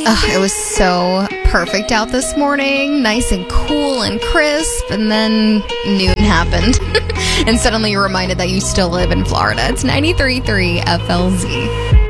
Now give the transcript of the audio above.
It was so perfect out this morning, nice and cool and crisp, and then noon happened. And suddenly you're reminded that you still live in Florida. It's 93.3 FLZ.